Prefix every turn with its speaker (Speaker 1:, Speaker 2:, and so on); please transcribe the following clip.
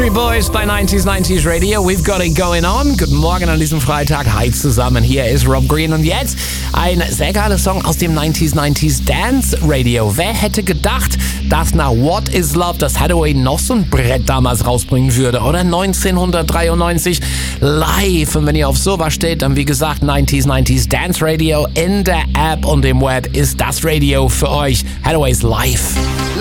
Speaker 1: Backstreet Boys bei 90s Radio. We've got it going on. Guten Morgen an diesem Freitag. Hi zusammen. Hier ist Rob Green und jetzt ein sehr geiler Song aus dem 90s Dance Radio. Wer hätte gedacht, dass nach What is Love das Hathaway noch so ein Brett damals rausbringen würde? Oder 1993 live. Und wenn ihr auf sowas steht, dann wie gesagt 90s Dance Radio in der App und im Web ist das Radio für euch. Hathaways live.